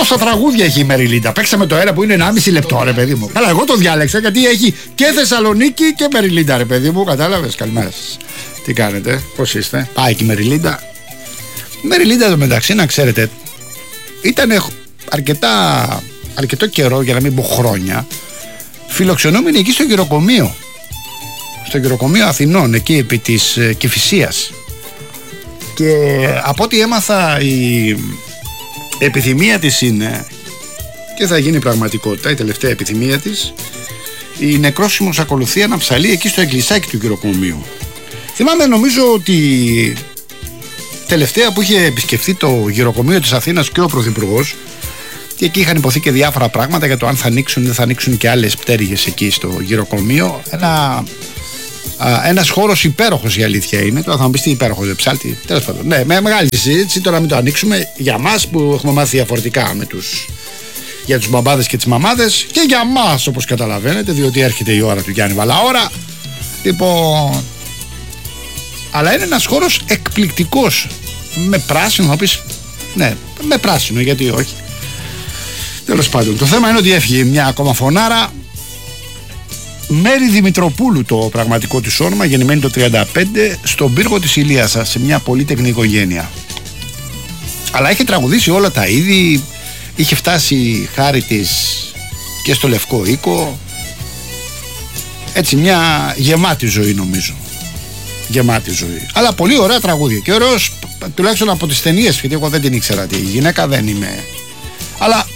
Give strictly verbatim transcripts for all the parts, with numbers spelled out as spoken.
πόσα τραγούδια έχει η Μεριλίντα. Παίξαμε το ένα που είναι ενάμιση λεπτό, ρε παιδί μου. Καλά, εγώ το διάλεξα γιατί έχει και Θεσσαλονίκη και Μεριλίντα, ρε παιδί μου. Κατάλαβες? Καλημέρα σας. Τι κάνετε, πώς είστε? Πάει και η Μεριλίντα. Η Μεριλίντα εδώ μεταξύ, να ξέρετε, ήταν αρκετά, αρκετό καιρό, για να μην πω χρόνια, φιλοξενούμενη εκεί στο γυροκομείο. Στο γυροκομείο Αθηνών, εκεί επί της ε, Κηφισίας. Και από ό,τι έμαθα, η επιθυμία της είναι, και θα γίνει πραγματικότητα, η τελευταία επιθυμία της, η νεκρόσιμος ακολουθία να ψαλεί εκεί στο εκκλησάκι του γυροκομείου. Θυμάμαι, νομίζω ότι τελευταία που είχε επισκεφθεί το γυροκομείο της Αθήνας και ο Πρωθυπουργός, και εκεί είχαν υποθεί και διάφορα πράγματα για το αν θα ανοίξουν ή δεν θα ανοίξουν και άλλες πτέρυγες εκεί στο γυροκομείο. Ένα, α, ένας χώρος υπέροχος, η αλήθεια είναι. Τώρα θα μου πεις τι υπέροχος, δεν ψάλτη. Τέλος πάντων. Ναι, με μεγάλη συζήτηση. Τώρα μην το ανοίξουμε για μας που έχουμε μάθει διαφορετικά με τους, για τους μπαμπάδες και τις μαμάδες, και για μας όπως καταλαβαίνετε, διότι έρχεται η ώρα του Γιάννη Βαλαώρα. Λοιπόν, αλλά είναι ένας χώρος εκπληκτικός. Με πράσινο, θα πεις. Ναι, με πράσινο, γιατί όχι. Τέλος πάντων, το θέμα είναι ότι έφυγε μια ακόμα φωνάρα. Μέρη Δημητροπούλου το πραγματικό της όνομα, γεννημένη το τριάντα πέντε στον πύργο της Ηλίασσα, σε μια πολύτεκνη οικογένεια. Αλλά είχε τραγουδήσει όλα τα είδη, είχε φτάσει χάρη της και στο Λευκό Οίκο. Έτσι μια γεμάτη ζωή, νομίζω. Γεμάτη ζωή. Αλλά πολύ ωραία τραγούδια. Και ωραίος, τουλάχιστον από τις ταινίες, γιατί εγώ δεν την ήξερα τη γυναίκα, δεν είμαι. Αλλά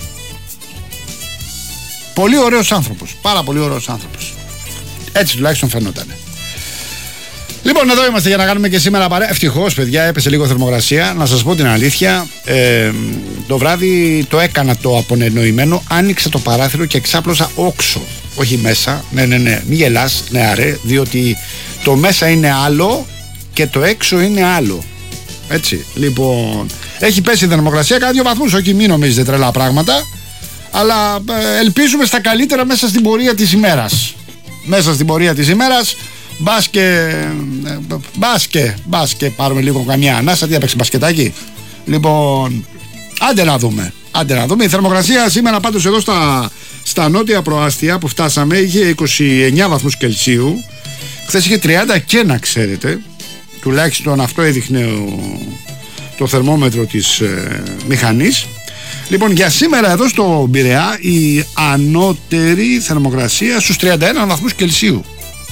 πολύ ωραίος άνθρωπος. Πάρα πολύ ωραίος άνθρωπος. Έτσι τουλάχιστον φαινότανε. Λοιπόν, εδώ είμαστε για να κάνουμε και σήμερα παρέα. Ευτυχώς, παιδιά, έπεσε λίγο θερμοκρασία. Να σας πω την αλήθεια. Ε, το βράδυ το έκανα το απονενοημένο. Άνοιξα το παράθυρο και εξάπλωσα όξο. Όχι μέσα. Ναι, ναι, ναι. Μη γελάς, ναι, αρέ. Διότι το μέσα είναι άλλο και το έξω είναι άλλο. Έτσι. Λοιπόν, έχει πέσει η θερμοκρασία. Κάνα δύο βαθμούς. Όχι, μην νομίζετε τρελά πράγματα. Αλλά ε, ελπίζουμε στα καλύτερα μέσα στην πορεία της ημέρας. Μέσα στην πορεία της ημέρας. Μπας και, ε, μπας και, μπας και πάρουμε λίγο καμιά ανάσα. Τι έπαιξε, μπασκετάκι? Λοιπόν, άντε να δούμε. Άντε να δούμε. Η θερμοκρασία σήμερα πάντως εδώ στα, στα νότια προάστια που φτάσαμε είχε είκοσι εννιά βαθμούς Κελσίου. Χθες είχε τριάντα και να ξέρετε. Τουλάχιστον αυτό έδειχνε ο, το θερμόμετρο της ε, μηχανής. Λοιπόν, για σήμερα εδώ στο Πειραιά η ανώτερη θερμοκρασία στους τριάντα ένα βαθμούς Κελσίου.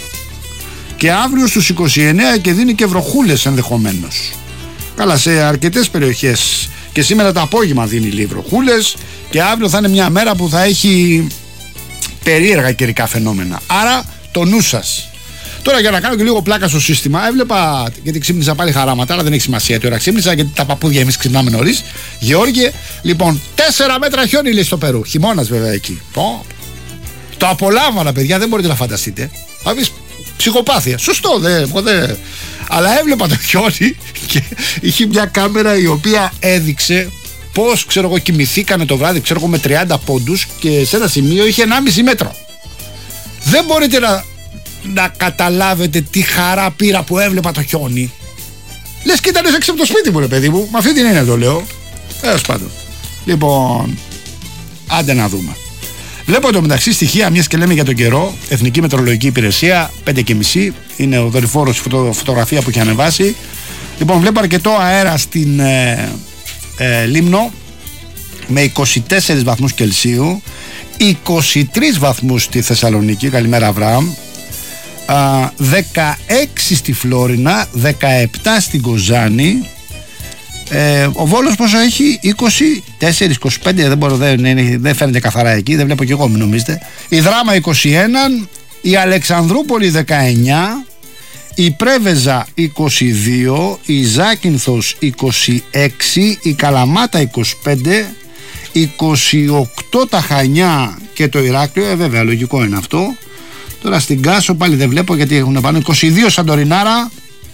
Και αύριο στους είκοσι εννέα και δίνει και βροχούλες ενδεχομένως. Καλά, σε αρκετές περιοχές. Και σήμερα το απόγευμα δίνει λίγο βροχούλες. Και αύριο θα είναι μια μέρα που θα έχει περίεργα καιρικά φαινόμενα. Άρα το νου σας. Τώρα, για να κάνω και λίγο πλάκα στο σύστημα, έβλεπα, γιατί ξύπνησα πάλι χαράματα, αλλά δεν έχει σημασία τι ώρα ξύπνησα, γιατί τα παππούδια εμείς ξυπνάμε νωρίς. Γεώργιε, λοιπόν, τέσσερα μέτρα χιόνι λέει στο Περού. Χειμώνας βέβαια εκεί. Το, το απολάμβανα, παιδιά, δεν μπορείτε να φανταστείτε. Θα πεις ψυχοπάθεια. Σωστό, δεν. Δε. Αλλά έβλεπα το χιόνι και είχε μια κάμερα η οποία έδειξε πώς, ξέρω εγώ, κοιμηθήκανε το βράδυ, ξέρω εγώ, με τριάντα πόντους και σε ένα σημείο είχε ενάμιση μέτρο. Δεν μπορείτε να. να καταλάβετε τι χαρά πήρα που έβλεπα το χιόνι. Λες και ήταν έξω από το σπίτι μου, ρε παιδί μου. Με αυτή την έννοια το λέω. Τέλος πάντων. Λοιπόν, άντε να δούμε. Βλέπω το μεταξύ στοιχεία, μιας και λέμε για τον καιρό. Εθνική Μετεωρολογική Υπηρεσία, πέντε και μισή. Είναι ο δορυφόρος, η φωτο, φωτογραφία που έχει ανεβάσει. Λοιπόν, βλέπω αρκετό αέρα στην ε, ε, Λίμνο με είκοσι τέσσερις βαθμούς Κελσίου, είκοσι τρεις βαθμούς στη Θεσσαλονίκη. Καλημέρα, Αβραάμ. Uh, δεκαέξι στη Φλόρινα, δεκαεπτά στην Κοζάνη. ε, Ο Βόλος πόσο έχει? είκοσι τέσσερα, είκοσι πέντε, δεν, μπορώ, δεν, δεν φαίνεται καθαρά εκεί, δεν βλέπω κι εγώ, μην νομίζετε. Η Δράμα είκοσι ένα, η Αλεξανδρούπολη δεκαεννιά, η Πρέβεζα είκοσι δύο, η Ζάκυνθος είκοσι έξι, η Καλαμάτα είκοσι πέντε, είκοσι οκτώ τα Χανιά και το Ηράκλειο. Ε, βέβαια, λογικό είναι αυτό. Τώρα στην Κάσο πάλι δεν βλέπω γιατί έχουν πάνω. είκοσι δύο Σαντορινάρα,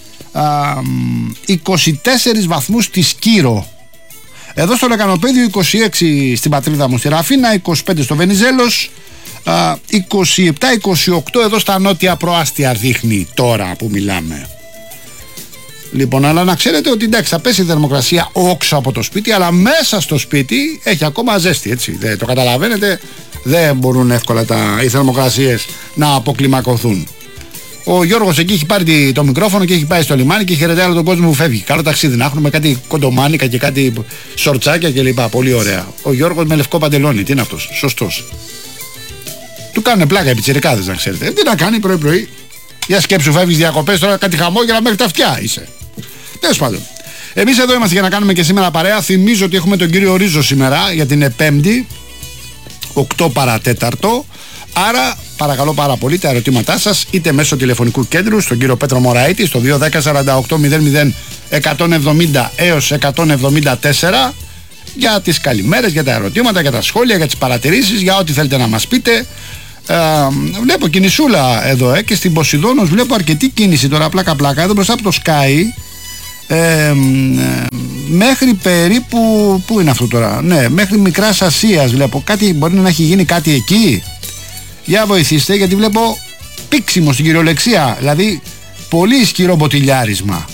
είκοσι τέσσερις βαθμούς στη Σκύρο. Εδώ στο Λεκανοπέδιο είκοσι έξι στην πατρίδα μου στη Ραφίνα, είκοσι πέντε στο Βενιζέλος, είκοσι επτά είκοσι οκτώ εδώ στα νότια προάστια δείχνει τώρα που μιλάμε. Λοιπόν, αλλά να ξέρετε ότι εντάξει, θα πέσει η θερμοκρασία όξω από το σπίτι, αλλά μέσα στο σπίτι έχει ακόμα ζέστη, έτσι. Δεν το καταλαβαίνετε, δεν μπορούν εύκολα τα, οι θερμοκρασίες να αποκλιμακωθούν. Ο Γιώργος εκεί έχει πάρει το μικρόφωνο και έχει πάει στο λιμάνι και χαιρετάει όλο τον κόσμο που φεύγει. Καλό ταξίδι να έχουν με κάτι κοντομάνικα και κάτι σορτσάκια κλπ. Πολύ ωραία. Ο Γιώργος με λευκό παντελόνι, τι είναι αυτός, σωστός. Του κάνουν πλάκα οι πιτσιρικάδες, να ξέρετε. Τι να κάνει πρωί-πρωί. Για σκέψου, φεύγεις διακοπές, τώρα κάτι χαμόγελα μέχρι τα αυτιά είσαι. Τέλος πάντων. Εμείς εδώ είμαστε για να κάνουμε και σήμερα παρέα. Θυμίζω ότι έχουμε τον κύριο Ρίζο σήμερα για την Πέμπτη, οκτώ παρατέταρτο. Άρα παρακαλώ πάρα πολύ τα ερωτήματά σας είτε μέσω τηλεφωνικού κέντρου στον κύριο Πέτρο Μωραήτη στο δύο ένα μηδέν σαράντα οκτώ μηδέν μηδέν εκατόν εβδομήντα έως εκατόν εβδομήντα τέσσερα για τις καλημέρες, για τα ερωτήματα, για τα σχόλια, για τις παρατηρήσεις, για ό,τι θέλετε να μας πείτε. Ε, βλέπω κινησούλα εδώ ε, και στην Ποσειδώνος βλέπω αρκετή κίνηση τώρα, πλάκα πλάκα εδώ μπροστά από το Sky ε, ε, μέχρι περίπου, πού είναι αυτό τώρα, ναι, μέχρι Μικράς Ασίας βλέπω κάτι, μπορεί να έχει γίνει κάτι εκεί. Για βοηθήστε, γιατί βλέπω πήξιμο στην κυριολεξία, δηλαδή πολύ ισχυρό μποτιλιάρισμα.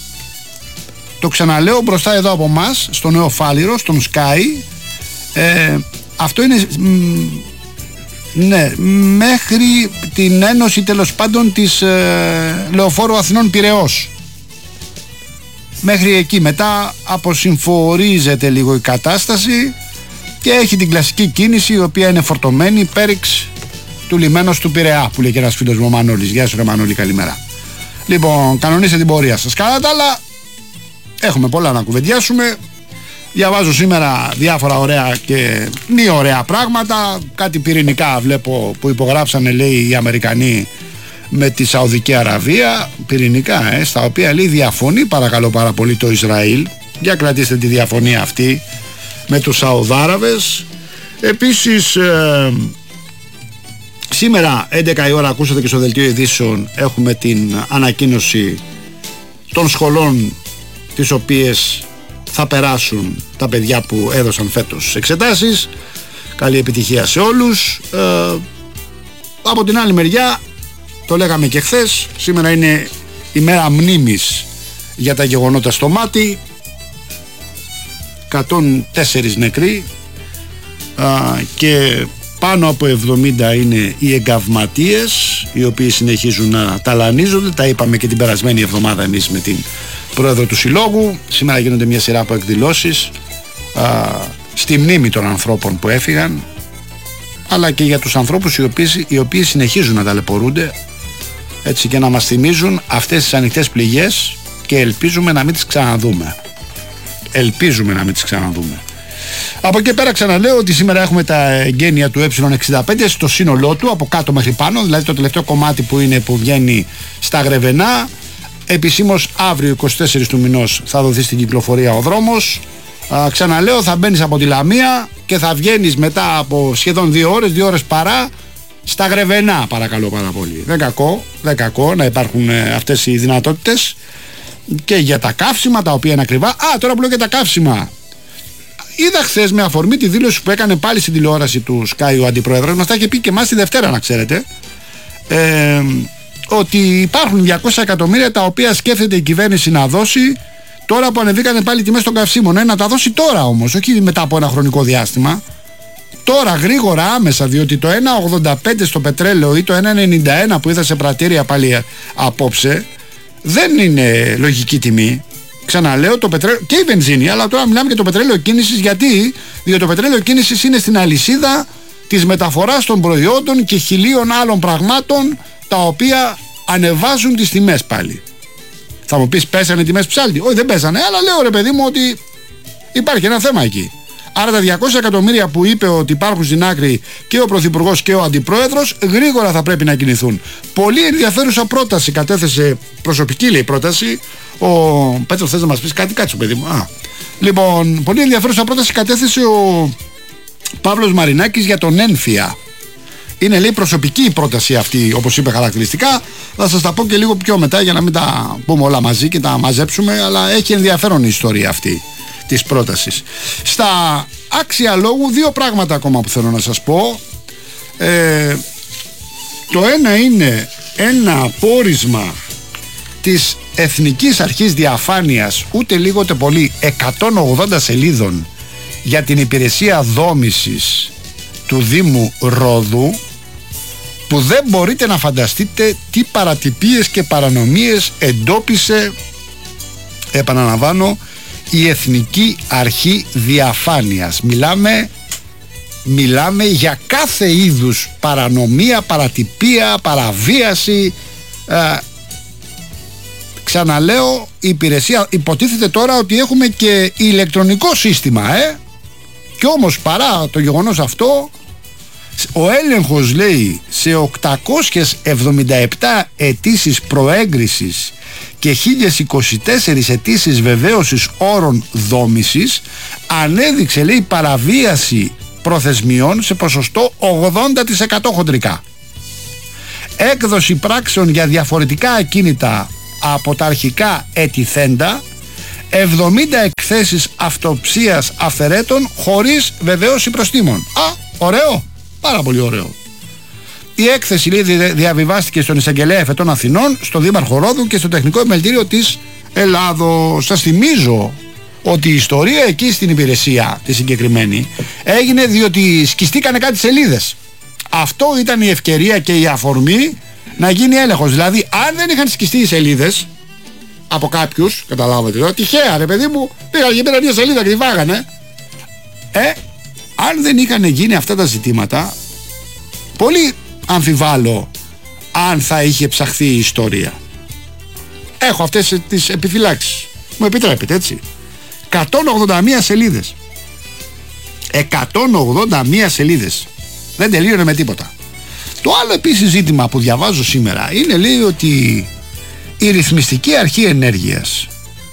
Το ξαναλέω μπροστά εδώ από μας, στο Νέο Φάληρο, στον Sky. ε, αυτό είναι μ, ναι, μέχρι την ένωση τέλος πάντων της ε, Λεωφόρου Αθηνών Πειραιώς. Μέχρι εκεί, μετά αποσυμφορίζεται λίγο η κατάσταση και έχει την κλασική κίνηση η οποία είναι φορτωμένη, πέριξ του λιμένος του Πειραιά, που λέει και ένας φίλος μου ο Μανώλης. Γεια σου ρε Μανώλη, καλημέρα. Λοιπόν, κανονίστε την πορεία σας. Κατά τα άλλα, έχουμε πολλά να κουβεντιάσουμε. Διαβάζω σήμερα διάφορα ωραία και μη ωραία πράγματα. Κάτι πυρηνικά βλέπω που υπογράψανε, λέει, οι Αμερικανοί με τη Σαουδική Αραβία. Πυρηνικά, ε, στα οποία λέει διαφωνεί παρακαλώ πάρα πολύ το Ισραήλ. Για κρατήστε τη διαφωνία αυτή με τους Σαουδάραβες. Επίσης, ε, σήμερα έντεκα η ώρα, ακούσατε και στο δελτίο ειδήσεων, έχουμε την ανακοίνωση των σχολών τις οποίες θα περάσουν τα παιδιά που έδωσαν φέτος εξετάσεις. Καλή επιτυχία σε όλους. ε, Από την άλλη μεριά, το λέγαμε και χθες, σήμερα είναι η μέρα μνήμης για τα γεγονότα στο Μάτι. εκατόν τέσσερα νεκροί α, και πάνω από εβδομήντα είναι οι εγκαυματίες, οι οποίοι συνεχίζουν να ταλανίζονται. Τα είπαμε και την περασμένη εβδομάδα εμείς με την πρόεδρο του Συλλόγου. Σήμερα γίνονται μια σειρά από εκδηλώσεις α, στη μνήμη των ανθρώπων που έφυγαν, αλλά και για τους ανθρώπους οι οποίοι, οι οποίοι συνεχίζουν να ταλαιπωρούνται, έτσι, και να μας θυμίζουν αυτές τις ανοιχτές πληγές, και ελπίζουμε να μην τις ξαναδούμε. Ελπίζουμε να μην τις ξαναδούμε. Από εκεί πέρα ξαναλέω ότι σήμερα έχουμε τα εγγένεια του ε εξήντα πέντε στο σύνολό του, από κάτω μέχρι πάνω, δηλαδή το τελευταίο κομμάτι που είναι που βγαίνει στα Γρεβενά. Επισήμως αύριο εικοστή τέταρτη του μηνός θα δοθεί στην κυκλοφορία ο δρόμος. Α, ξαναλέω, θα μπαίνεις από τη Λαμία και θα βγαίνεις μετά από σχεδόν δύο ώρες, δύο ώρες παρά, στα Γρεβενά, παρακαλώ πάρα πολύ. Δεν κακό, δεν κακό να υπάρχουν ε, αυτές οι δυνατότητες. Και για τα καύσιμα, τα οποία είναι ακριβά. Α, τώρα που λέω για τα καύσιμα, είδα χθες με αφορμή τη δήλωση που έκανε πάλι στην τηλεόραση του Sky ο αντιπρόεδρος, μας τα είχε πει και εμάς τη Δευτέρα, να ξέρετε, ε, ότι υπάρχουν διακόσια εκατομμύρια τα οποία σκέφτεται η κυβέρνηση να δώσει τώρα που ανεβήκανε πάλι τιμές των καυσίμων. Ε, να τα δώσει τώρα όμως, όχι μετά από ένα χρονικό διάστημα. Τώρα γρήγορα, άμεσα, διότι το ένα ογδόντα πέντε στο πετρέλαιο ή το ένα ενενήντα ένα που είδα σε πρατήρια πάλι απόψε δεν είναι λογική τιμή. Ξαναλέω, το πετρέλαιο και η βενζίνη, αλλά τώρα μιλάμε για το πετρέλαιο κίνησης. Γιατί? Διότι το πετρέλαιο κίνησης είναι στην αλυσίδα της μεταφοράς των προϊόντων και χιλίων άλλων πραγμάτων, τα οποία ανεβάζουν τις τιμές πάλι. Θα μου πεις, πέσανε τιμές ψάλτη? Όχι, δεν πέσανε, αλλά λέω ρε παιδί μου ότι υπάρχει ένα θέμα εκεί. Άρα τα διακόσια εκατομμύρια που είπε ότι υπάρχουν στην άκρη και ο Πρωθυπουργός και ο Αντιπρόεδρος, γρήγορα θα πρέπει να κινηθούν. Πολύ ενδιαφέρουσα πρόταση κατέθεσε, προσωπική λέει πρόταση. Ο Πέτρος, θες να μας πεις κάτι? Κάτσε παιδί μου. Α. Λοιπόν, πολύ ενδιαφέρουσα πρόταση κατέθεσε ο Παύλος Μαρινάκης για τον Ένφια. Είναι, λέει, προσωπική η πρόταση αυτή, όπως είπε χαρακτηριστικά. Θα σας τα πω και λίγο πιο μετά για να μην τα πούμε όλα μαζί και τα μαζέψουμε, αλλά έχει ενδιαφέρον η ιστορία αυτή της πρότασης. Στα άξια λόγου, δύο πράγματα ακόμα που θέλω να σας πω. Ε, το ένα είναι ένα πόρισμα της Εθνικής Αρχής Διαφάνειας, ούτε λίγο ούτε πολύ, εκατόν ογδόντα σελίδων για την υπηρεσία δόμησης του Δήμου Ρόδου, που δεν μπορείτε να φανταστείτε τι παρατυπίες και παρανομίες εντόπισε, επαναλαμβάνω, η Εθνική Αρχή Διαφάνειας. Μιλάμε, μιλάμε για κάθε είδους παρανομία, παρατυπία, παραβίαση. ε, Ξαναλέω, η υπηρεσία, υποτίθεται τώρα ότι έχουμε και ηλεκτρονικό σύστημα, ε? Και όμως παρά το γεγονός αυτό, ο έλεγχος, λέει, σε οκτακόσιες εβδομήντα επτά αιτήσεις προέγκρισης και χίλιες είκοσι τέσσερις αιτήσεις βεβαίωσης όρων δόμησης ανέδειξε, λέει, παραβίαση προθεσμιών σε ποσοστό ογδόντα τοις εκατό χοντρικά. Έκδοση πράξεων για διαφορετικά ακίνητα από τα αρχικά αιτηθέντα, εβδομήντα εκθέσεις αυτοψίας αφαιρέτων χωρίς βεβαίωση προστίμων. Α, ωραίο, πάρα πολύ ωραίο. Η έκθεση, λέει, διαβιβάστηκε στον Εισαγγελέα Εφετών Αθηνών, στον Δήμαρχο Ρόδου και στο Τεχνικό Επιμελητήριο της Ελλάδος. Σας θυμίζω ότι η ιστορία εκεί στην υπηρεσία τη συγκεκριμένη έγινε διότι σκιστήκανε κάτι σελίδες. Αυτό ήταν η ευκαιρία και η αφορμή να γίνει έλεγχος. Δηλαδή, αν δεν είχαν σκιστεί οι σελίδες από κάποιους, καταλάβατε τώρα, τυχαία ρε παιδί μου, πήγαν και πήραν μια σελίδα και τη βάγανε. Ε, αν δεν είχαν γίνει αυτά τα ζητήματα, πολύ αμφιβάλλω αν θα είχε ψαχθεί η ιστορία. Έχω αυτές τις επιφυλάξεις. Μου επιτρέπετε, έτσι. εκατόν ογδόντα μία σελίδες. εκατόν ογδόντα μία σελίδες. Δεν τελείωνε με τίποτα. Το άλλο επίσης ζήτημα που διαβάζω σήμερα είναι, λέει, ότι η Ρυθμιστική Αρχή Ενέργειας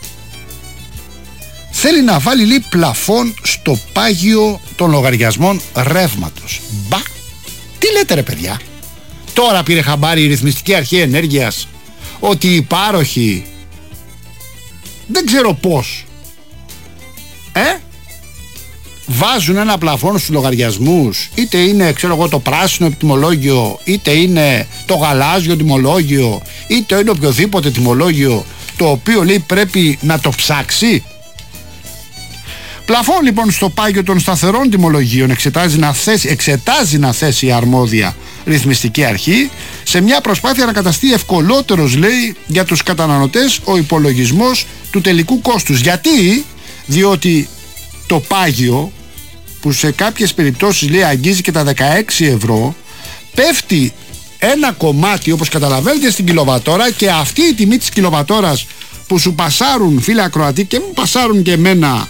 θέλει να βάλει, λέει, πλαφόν στο πάγιο των λογαριασμών ρεύματος. Μπα, τι λέτε ρε παιδιά? Τώρα πήρε χαμπάρι η Ρυθμιστική Αρχή Ενέργειας ότι οι πάροχοι, δεν ξέρω πώς, ε, βάζουν ένα πλαφόν στους λογαριασμούς, είτε είναι, ξέρω εγώ, το πράσινο τιμολόγιο, είτε είναι το γαλάζιο τιμολόγιο, είτε είναι οποιοδήποτε τιμολόγιο, το οποίο, λέει, πρέπει να το ψάξει. Πλαφόν λοιπόν στο πάγιο των σταθερών τιμολογίων εξετάζει να θέσει, εξετάζει να θέσει η αρμόδια ρυθμιστική αρχή, σε μια προσπάθεια να καταστεί ευκολότερος, λέει, για τους καταναλωτές ο υπολογισμός του τελικού κόστους. Γιατί? Διότι το πάγιο, που σε κάποιες περιπτώσεις, λέει, αγγίζει και τα δεκαέξι ευρώ, πέφτει ένα κομμάτι, όπως καταλαβαίνετε, στην κιλοβατόρα, και αυτή η τιμή της κιλοβατόρας που σου πασάρουν, φίλε ακροατή, και μου πασάρουν και εμένα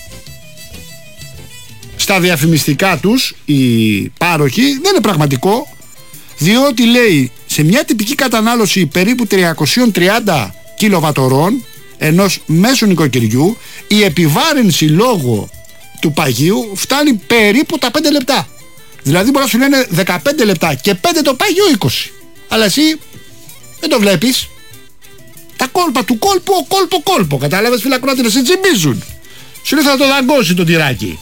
στα διαφημιστικά τους οι πάροχοι, δεν είναι πραγματικό, διότι, λέει, σε μια τυπική κατανάλωση περίπου τριακόσιες τριάντα κιλοβατορών ενός μέσου νοικοκυριού, η επιβάρυνση λόγω του παγίου φτάνει περίπου τα πέντε λεπτά. Δηλαδή μπορεί να σου λένε δεκαπέντε λεπτά και πέντε το πάγιο είκοσι. Αλλά εσύ δεν το βλέπεις. Τα κόλπα του κόλπου, ο κόλπο κόλπο. Κατάλαβες, φίλε ακροάτη, να σε τσιμπίζουν. Σου λέει θα το δαγκώσει το τυράκι.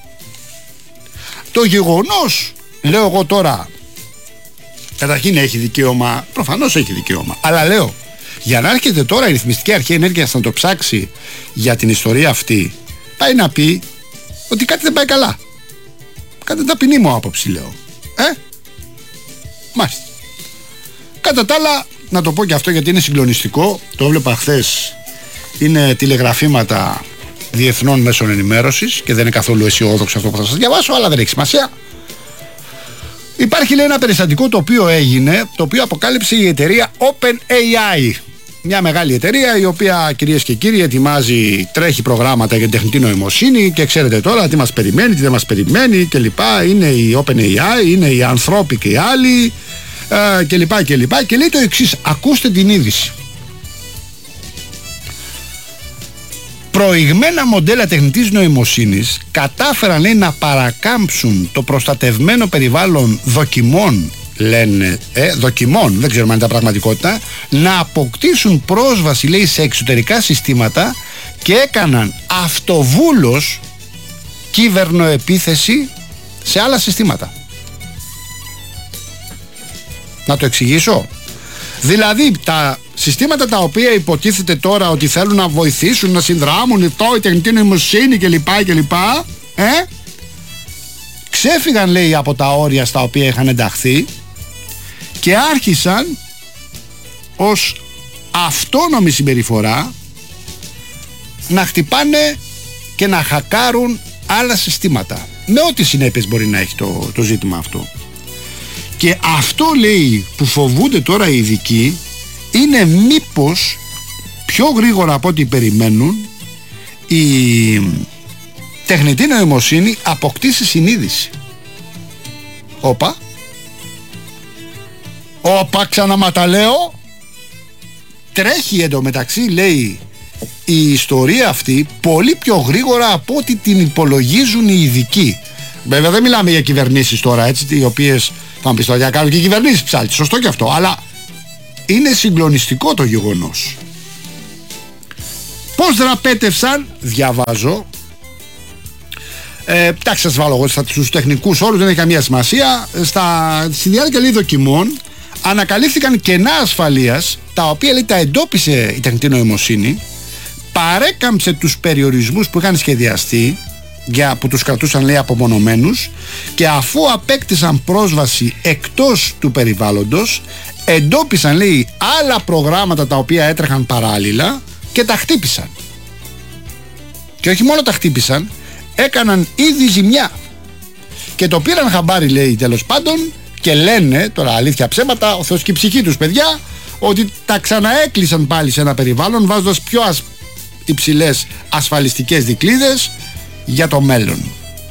Το γεγονός, λέω εγώ τώρα, καταρχήν έχει δικαίωμα, προφανώς έχει δικαίωμα, αλλά λέω, για να έρχεται τώρα η Ρυθμιστική Αρχή Ενέργειας να το ψάξει για την ιστορία αυτή, πάει να πει ότι κάτι δεν πάει καλά. Κάτι ταπεινή μου άποψη, λέω. Ε, μάλιστα. Κατά τα άλλα, να το πω και αυτό γιατί είναι συγκλονιστικό, το έβλεπα χθες, είναι τηλεγραφήματα διεθνών μέσων ενημέρωσης και δεν είναι καθόλου αισιόδοξο αυτό που θα σας διαβάσω, αλλά δεν έχει σημασία. Υπάρχει, λέει, ένα περιστατικό το οποίο έγινε, το οποίο αποκάλυψε η εταιρεία OpenAI. Μια μεγάλη εταιρεία η οποία, κυρίες και κύριοι, ετοιμάζει, τρέχει προγράμματα για την τεχνητή νοημοσύνη και ξέρετε τώρα τι μας περιμένει, τι δεν μας περιμένει κλπ. Είναι η OpenAI, είναι η Anthropic και οι άλλοι ε, κλπ. κλπ. Και λέει το εξής, ακούστε την είδηση. Προηγμένα μοντέλα τεχνητής νοημοσύνης κατάφεραν, λέει, να παρακάμψουν το προστατευμένο περιβάλλον δοκιμών, λένε, ε, δοκιμών, δεν ξέρουμε αν είναι τα πραγματικότητα, να αποκτήσουν πρόσβαση, λέει, σε εξωτερικά συστήματα και έκαναν αυτοβούλως κυβερνοεπίθεση σε άλλα συστήματα. Να το εξηγήσω. Δηλαδή τα συστήματα τα οποία υποτίθεται τώρα ότι θέλουν να βοηθήσουν, να συνδράμουν το, η τεχνητή νοημοσύνη κλπ. κλπ. Ε? Ξέφυγαν, λέει, από τα όρια στα οποία είχαν ενταχθεί και άρχισαν ως αυτόνομη συμπεριφορά να χτυπάνε και να χακάρουν άλλα συστήματα, με ό,τι συνέπειες μπορεί να έχει το, το ζήτημα αυτό. Και αυτό, λέει, που φοβούνται τώρα οι ειδικοί είναι μήπως πιο γρήγορα από ό,τι περιμένουν η τεχνητή νοημοσύνη αποκτήσει συνείδηση. Όπα Όπα ξαναματαλέω. Τρέχει εντωμεταξύ, λέει, η ιστορία αυτή πολύ πιο γρήγορα από ό,τι την υπολογίζουν οι ειδικοί. Βέβαια δεν μιλάμε για κυβερνήσεις τώρα, έτσι, οι οποίες θα μου πεις τώρα, κάνουν και οι κυβερνήσεις ψάλτη, σωστό και αυτό, αλλά είναι συγκλονιστικό το γεγονός. Πώς δραπέτευσαν, διαβάζω, ε, εντάξει, σας βάλω εγώ στους τεχνικούς όρους, δεν έχει καμία σημασία. Στα, στη διάρκεια, λέει, δοκιμών ανακαλύφθηκαν κενά ασφαλείας, τα οποία, λέει, τα εντόπισε η τεχνητή νοημοσύνη, παρέκαμψε τους περιορισμούς που είχαν σχεδιαστεί, για, που τους κρατούσαν, λέει, απομονωμένους, και αφού απέκτησαν πρόσβαση εκτός του περιβάλλοντος, εντόπισαν, λέει, άλλα προγράμματα τα οποία έτρεχαν παράλληλα και τα χτύπησαν. Και όχι μόνο τα χτύπησαν, έκαναν ήδη ζημιά και το πήραν χαμπάρι, λέει, τέλος πάντων, και λένε, τώρα αλήθεια ψέματα, ο Θεός και η ψυχή τους, παιδιά, ότι τα ξαναέκλεισαν πάλι σε ένα περιβάλλον, βάζοντας πιο ασ... υψηλές ασφαλιστικές δικλείδες για το μέλλον.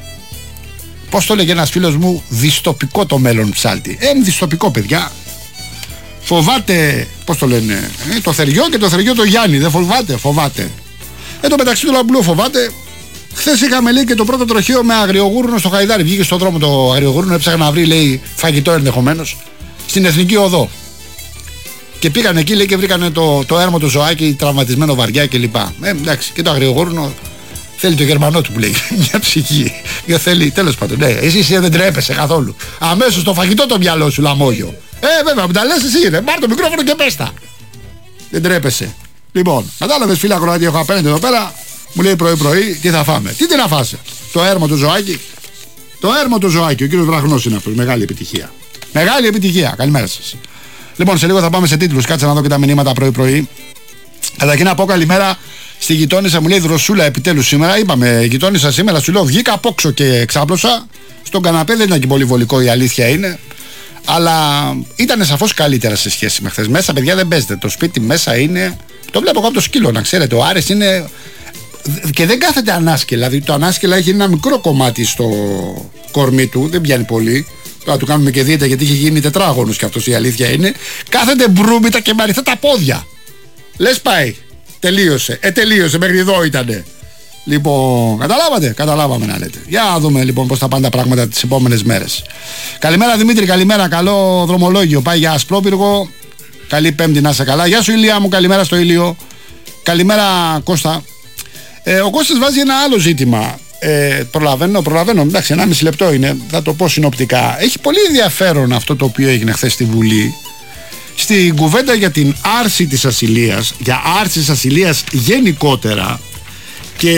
Πώς το λέγε ένας φίλος μου, δυστοπικό το μέλλον, ψάλτη. Ε, είναι δυστοπικό, παιδιά. Φοβάται, πώς το λένε, ε, το θεριό και το θεριό το Γιάννη. Δεν φοβάται, φοβάται. Εν τω μεταξύ του Λαμπλού φοβάται. Χθες είχαμε, λέει, και το πρώτο τροχαίο με αγριογούρνο στο Χαϊδάρι. Βγήκε στον δρόμο το αγριογούρνο, έψαχνε να βρει, λέει, φαγητό ενδεχομένως, στην Εθνική Οδό. Και πήγαν εκεί, λέει, και βρήκανε το, το έρμο του ζωάκι τραυματισμένο βαριά κλπ. Ε, εντάξει, και το αγριογούρνο θέλει το Γερμανό του που λέει μια ψυχή. Και θέλει, τέλος πάντων, ναι, εσύ, εσύ δεν τρέπεσαι καθόλου. Αμέσως το φαγητό το μυαλό σου, λαμόγιο. Ε, βέβαια, που τα λες εσύ είναι. Πάρ' το μικρόφωνο και πες τα. Δεν τρέπεσαι. Λοιπόν, κατάλαβες, φίλα Κροατία, έχω απέναντι εδώ πέρα. Μου λέει πρωί-πρωί, τι θα φάμε. Τι τι να φάσε. Το έρμο του ζωάκι. Το έρμο του ζωάκι. Ο κύριος Βραχνός είναι αυτός. Μεγάλη επιτυχία. Μεγάλη επιτυχία. Καλημέρα σας. Λοιπόν, σε λίγο θα πάμε σε τίτλους. Κάτσε να δω και τα μηνύματα πρωί-πρωί. Καταρχήν να πω καλημέρα στη γειτόνισσα, μου λέει Δροσούλα, επιτέλους σήμερα. Είπαμε γειτόνισσα σήμερα, σου λέω βγήκα απόξω και ξάπλωσα. Στον καναπέ δεν ήταν και πολύ βολικό, η αλήθεια είναι. Αλλά ήταν σαφώς καλύτερα σε σχέση με χθες. Μέσα, παιδιά, δεν παίζεται. Το σπίτι μέσα είναι. Το βλέπω από το σκύλο, να ξέρετε. Ο Άρης είναι. Και δεν κάθεται ανάσκελα. Δηλαδή το ανάσκελα έχει ένα μικρό κομμάτι στο κορμί του, δεν πιάνει πολύ. Τώρα του κάνουμε και δίαιτα γιατί είχε γίνει τετράγωνος κι αυτός, η αλήθεια είναι. Κάθεται μπρούμητα και με αριθά τα πόδια. Λες πάει. Τελείωσε. Ε, τελείωσε. Μέχρι εδώ ήτανε. Λοιπόν, καταλάβατε. Καταλάβαμε να λέτε. Για να δούμε λοιπόν πώς θα πάνε τα πράγματα τις επόμενες μέρες. Καλημέρα Δημήτρη, καλημέρα. Καλό δρομολόγιο. Πάει για Ασπρόπυργο. Καλή Πέμπτη, να είσαι καλά. Γεια σου Ηλία μου, καλημέρα στο Ήλιο. Καλημέρα Κώστα. Ε, ο Κώστας βάζει ένα άλλο ζήτημα. Ε, προλαβαίνω, προλαβαίνω. Εντάξει, ένα μισή λεπτό είναι. Θα το πω συνοπτικά. Έχει πολύ ενδιαφέρον αυτό το οποίο έγινε χθες στη Βουλή. Στην κουβέντα για την άρση της ασυλίας, για άρση της ασυλίας γενικότερα και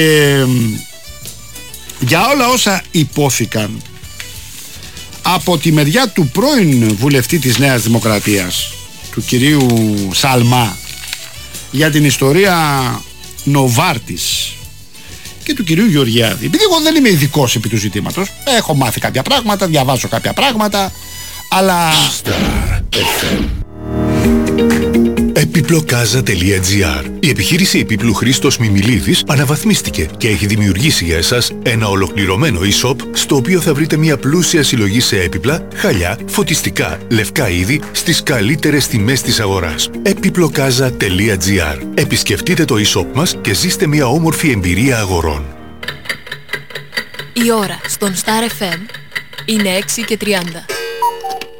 για όλα όσα υπόθηκαν από τη μεριά του πρώην βουλευτή της Νέας Δημοκρατίας, του κυρίου Σαλμά, για την ιστορία Νοβάρτης και του κυρίου Γεωργιάδη. Επειδή εγώ δεν είμαι ειδικός επί του ζητήματος, έχω μάθει κάποια πράγματα, διαβάζω κάποια πράγματα, αλλά... Επιπλοκάζα τελεία τζι άρ. Η επιχείρηση επίπλου Χρήστος Μιμιλίδης αναβαθμίστηκε και έχει δημιουργήσει για εσάς ένα ολοκληρωμένο e-shop στο οποίο θα βρείτε μια πλούσια συλλογή σε έπιπλα, χαλιά, φωτιστικά, λευκά είδη στις καλύτερες τιμές της αγοράς. Επιπλοκάζα τελεία τζι άρ. Επισκεφτείτε το e-shop μας και ζήστε μια όμορφη εμπειρία αγορών. Η ώρα στον Star εφ εμ είναι έξι και τριάντα.